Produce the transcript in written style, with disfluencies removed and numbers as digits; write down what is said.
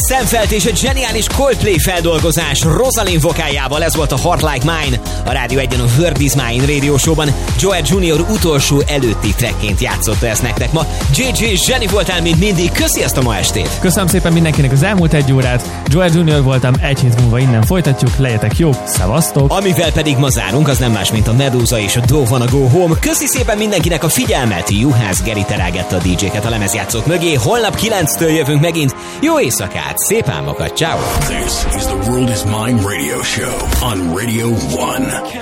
Sam Feldt és a zseniális Coldplay feldolgozás Rosalind vokáljával, ez volt a Heart Like Mine. A Rádió 1-en a Word Is Mine Radio Show-ban Joel Jr. utolsó előtti trackként játszotta ezt nektek ma. JJ zseni voltál, mint mindig. Köszi ezt a ma estét. Köszönöm szépen mindenkinek az elmúlt egy órát. Joel Jr. voltam, egy hét múlva innen folytatjuk. Legyetek jók, szevasztok! Amivel pedig ma zárunk, az nem más, mint a Medusa és a Don't Wanna Go Home. Köszi szépen mindenkinek a figyelmet. Juhász Geri terelgette a DJ-ket a lemezjátszók mögé. Holnap 9-től jövünk megint. Jó éjszakát, szép álmokat, ciao. This is the World Is Mine Radio Show on Radio 1.